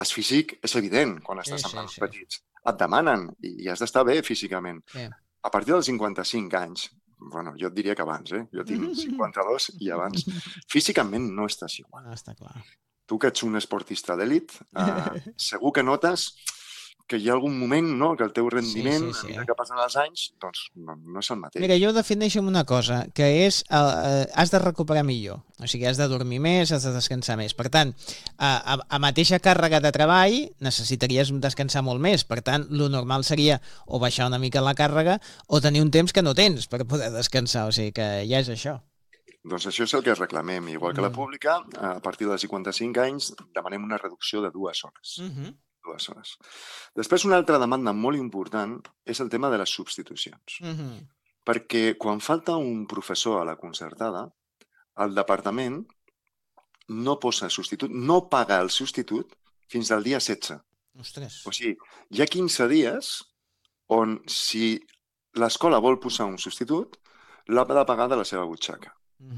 el físic és evident quan estàs amb nanos petits. Et demanen i has d'estar bé físicament. A partir dels 55 anys, bueno, jo et diria que abans, jo tinc 52 i abans, físicament no estàs igual. Està clar. Tu que ets un esportista d'elit, segur que notes que hi ha algun moment, no?, que el teu rendiment, a mesura que passen els anys, doncs no és el mateix. Mira, jo ho defineixo amb una cosa, que és has de recuperar millor. O sigui, has de dormir més, has de descansar més. Per tant, a mateixa càrrega de treball necessitaries descansar molt més. Per tant, lo normal seria o baixar una mica la càrrega o tenir un temps que no tens per poder descansar. O sigui que ja és això. Doncs això és el que reclamem. Igual que la pública, a partir dels 55 anys demanem una reducció de 2 hores. 2 hores. Després, una altra demanda molt important és el tema de les substitucions. Perquè quan falta un professor a la concertada, el departament no posa substitut, no paga el substitut fins al dia 16. Ostres. O sigui, hi ha 15 dies on si l'escola vol posar un substitut, l'ha de pagar de la seva butxaca.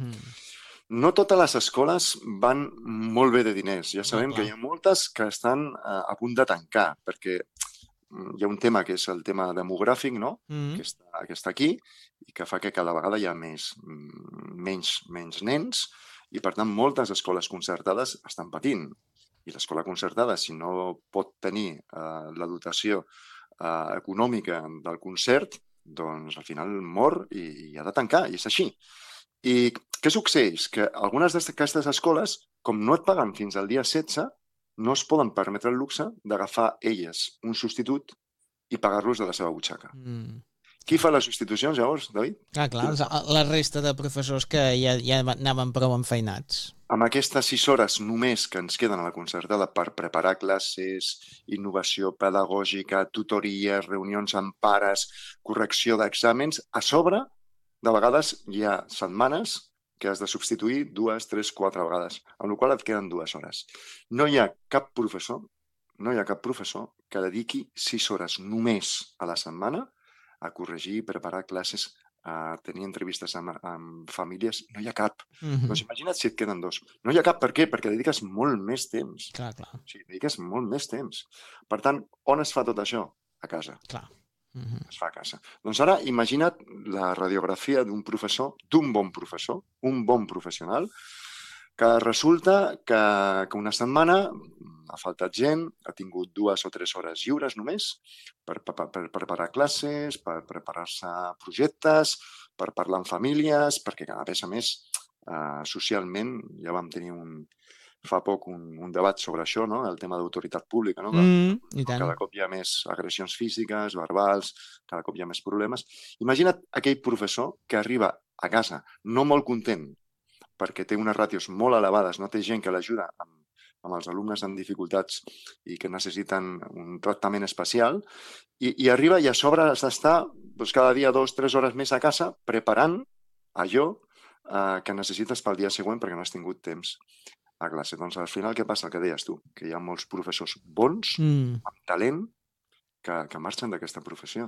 No totes les escoles van molt bé de diners. Ja sabem que hi ha moltes que estan a punt de tancar, perquè hi ha un tema que és el tema demogràfic, no?, que està aquí i que fa que cada vegada hi ha menys nens i, per tant, moltes escoles concertades estan patint. I l'escola concertada, si no pot tenir la dotació econòmica del concert, doncs al final mor i ha de tancar, i és així. I què succeeix? Que algunes d'aquestes escoles, com no et paguen fins al dia 16, no es poden permetre el luxe d'agafar elles un substitut i pagar-los de la seva butxaca. Qui fa les substitucions, llavors, David? Clar, la resta de professors que ja anaven prou enfeinats. Amb aquestes 6 hores només que ens queden a la concertada per preparar classes, innovació pedagògica, tutories, reunions amb pares, correcció d'exàmens, a sobre, de vegades hi ha setmanes que has de substituir 2, 3, 4 vegades, amb la qual et queden 2 hores. No hi ha cap professor que dediqui 6 hores només a la setmana a corregir, preparar classes, a tenir entrevistes amb famílies. No hi ha cap. Doncs imagina't si et queden 2. No hi ha cap. Per què? Perquè dediques molt més temps. Clar. O sigui, dediques molt més temps. Per tant, on es fa tot això? A casa. Clar. Es fa a casa. Doncs ara imagina't la radiografia d'un professor, d'un bon professor, un bon professional, que resulta que una setmana ha faltat gent, ha tingut 2 o 3 hores lliures només per preparar classes, per preparar-se projectes, per parlar amb famílies, perquè a més, socialment, ja vam tenir fa poc un debat sobre això, no?, el tema d'autoritat pública, no? Cada cop hi ha més agressions físiques, verbals, cada cop hi ha més problemes. Imagina't aquell professor que arriba a casa no molt content perquè té unes ràtios molt elevades, no té gent que l'ajuda amb els alumnes amb dificultats i que necessiten un tractament especial, i arriba i a sobre has d'estar cada dia 2 o 3 hores més a casa preparant allò que necessites pel dia següent perquè no has tingut temps a classe. Doncs al final què passa? El que deies tu, que hi ha molts professors bons, amb talent, que marxen d'aquesta professió.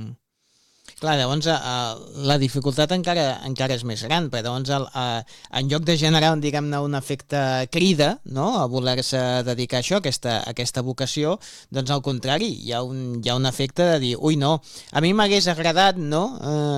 Clar, llavors la dificultat encara és més gran, però llavors en lloc de generar, diguem-ne, un efecte crida, no?, a voler-se dedicar a això, a aquesta vocació, doncs al contrari, hi ha un efecte de dir, ui, no, a mi m'hagués agradat, no?,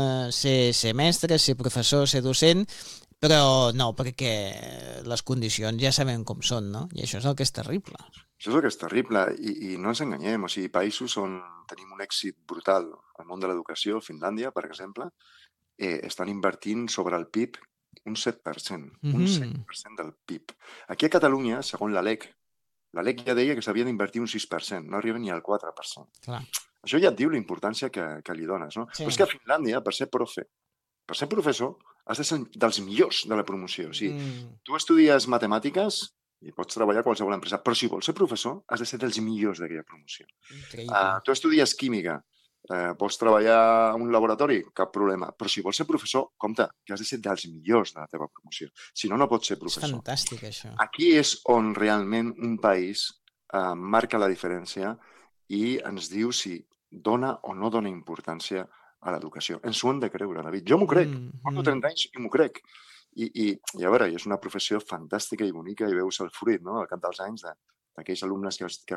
ser mestre, ser professor, ser docent, però no, perquè les condicions ja sabem com són, no? I això és el que és terrible. Això és el que és terrible, i no ens enganyem. O sigui, països on tenim un èxit brutal al món de l'educació, Finlàndia, per exemple, estan invertint sobre el PIB un 7%, un 7% del PIB. Aquí a Catalunya, segons la LEC ja deia que s'havia d'invertir un 6%, no arriba ni al 4%. Clar. Això ja et diu la importància que li dones, no? Però és que a Finlàndia, per ser professor, has de ser dels millors de la promoció. O sigui, tu estudies matemàtiques i pots treballar a qualsevol empresa, però si vols ser professor, has de ser dels millors d'aquella promoció. Tu estudies química, vols treballar a un laboratori, cap problema. Però si vols ser professor, compte, que has de ser dels millors de la teva promoció. Si no, no pots ser professor. És fantàstic, això. Aquí és on realment un país marca la diferència i ens diu si dona o no dona importància a l'educació. Ens ho hem de creure, David. Jo m'ho crec. Porto 30 anys i m'ho crec. I a veure, és una professió fantàstica i bonica i veus el fruit, no?, al cap dels anys d'aquells alumnes que